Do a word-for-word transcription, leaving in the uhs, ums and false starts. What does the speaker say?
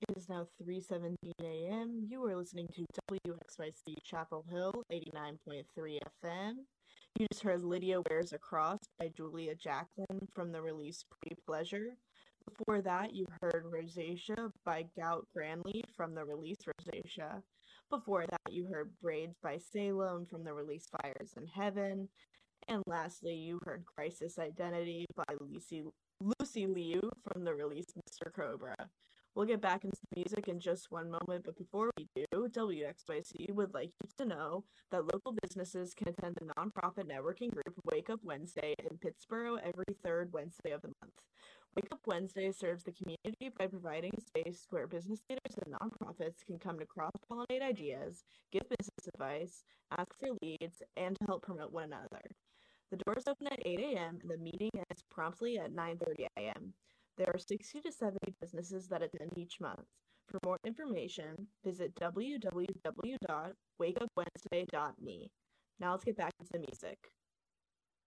It is now three seventeen a m You are listening to W X Y C Chapel Hill, eighty-nine point three F M. You just heard Lydia Wears a Cross by Julia Jacklin from the release Pre-Pleasure. Before that, you heard Rosacea by Gout Granley from the release Rosacea. Before that, you heard Braids by Salem from the release Fires in Heaven. And lastly, you heard Crisis Identity by Lucy, Lucy Liu from the release Mister Cobra. We'll get back into the music in just one moment, but before we do, W X Y C would like you to know that local businesses can attend the nonprofit networking group Wake Up Wednesday in Pittsboro every third Wednesday of the month. Wake Up Wednesday serves the community by providing a space where business leaders and nonprofits can come to cross-pollinate ideas, give business advice, ask for leads, and to help promote one another. The doors open at eight a m and the meeting ends promptly at nine thirty a m There are sixty to seventy businesses that attend each month. For more information, visit w w w dot wake up wednesday dot me. Now let's get back into the music.